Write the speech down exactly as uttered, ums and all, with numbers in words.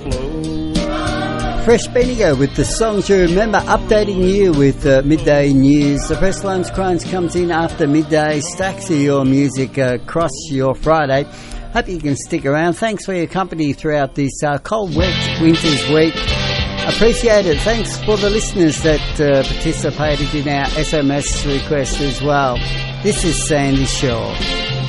flow. Fresh Benigo with the songs you remember, updating you with uh, midday news. The Press Lunch Crimes comes in after midday, stacks of your music uh, across your Friday. Hope you can stick around. Thanks for your company throughout this uh, cold, wet winter's week. Appreciate it. Thanks for the listeners that uh, participated in our S M S request as well. This is Sandy Shaw.